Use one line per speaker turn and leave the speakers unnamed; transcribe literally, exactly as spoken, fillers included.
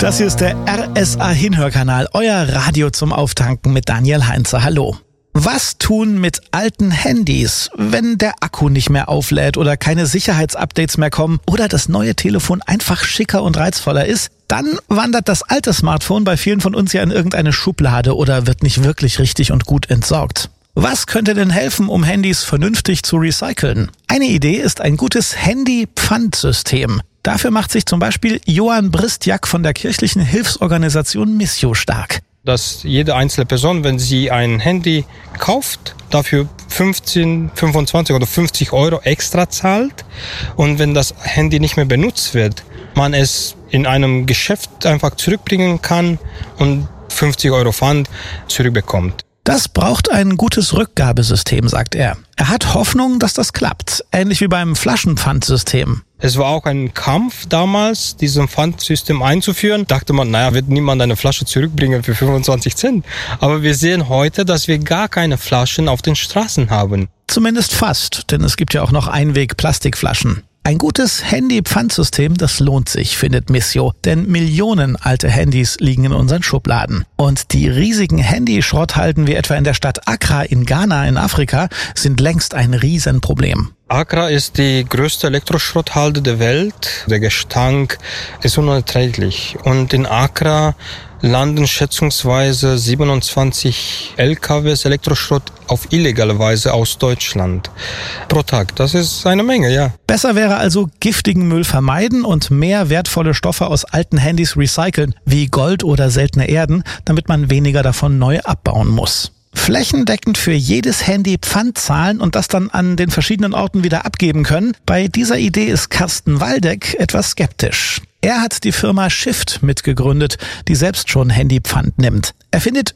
Das hier ist der R S A-Hinhörkanal, euer Radio zum Auftanken mit Daniel Heinze. Hallo. Was tun mit alten Handys, wenn der Akku nicht mehr auflädt oder keine Sicherheitsupdates mehr kommen oder das neue Telefon einfach schicker und reizvoller ist? Dann wandert das alte Smartphone bei vielen von uns ja in irgendeine Schublade oder wird nicht wirklich richtig und gut entsorgt. Was könnte denn helfen, um Handys vernünftig zu recyceln? Eine Idee ist ein gutes Handy-Pfandsystem. Dafür macht sich zum Beispiel Johann Bristjak von der kirchlichen Hilfsorganisation Missio stark.
Dass jede einzelne Person, wenn sie ein Handy kauft, dafür fünfzehn, fünfundzwanzig oder fünfzig Euro extra zahlt. Und wenn das Handy nicht mehr benutzt wird, man es in einem Geschäft einfach zurückbringen kann und fünfzig Euro Pfand zurückbekommt.
Das braucht ein gutes Rückgabesystem, sagt er. Er hat Hoffnung, dass das klappt, ähnlich wie beim Flaschenpfandsystem.
Es war auch ein Kampf damals, dieses Pfandsystem einzuführen. Dachte man, naja, wird niemand eine Flasche zurückbringen für fünfundzwanzig Cent. Aber wir sehen heute, dass wir gar keine Flaschen auf den Straßen haben.
Zumindest fast, denn es gibt ja auch noch Einweg-Plastikflaschen. Ein gutes Handy-Pfandsystem, das lohnt sich, findet Missio, denn Millionen alte Handys liegen in unseren Schubladen. Und die riesigen Handyschrotthalden wie etwa in der Stadt Accra in Ghana in Afrika sind längst ein Riesenproblem.
Accra ist die größte Elektroschrotthalde der Welt. Der Gestank ist unerträglich. Und in Accra landen schätzungsweise siebenundzwanzig L K Ws Elektroschrott auf illegale Weise aus Deutschland pro Tag. Das ist eine Menge, ja.
Besser wäre also giftigen Müll vermeiden und mehr wertvolle Stoffe aus alten Handys recyceln, wie Gold oder seltene Erden, damit man weniger davon neu abbauen muss. Flächendeckend für jedes Handy Pfand zahlen und das dann an den verschiedenen Orten wieder abgeben können. Bei dieser Idee ist Carsten Waldeck etwas skeptisch. Er hat die Firma Shift mitgegründet, die selbst schon Handypfand nimmt. Er findet,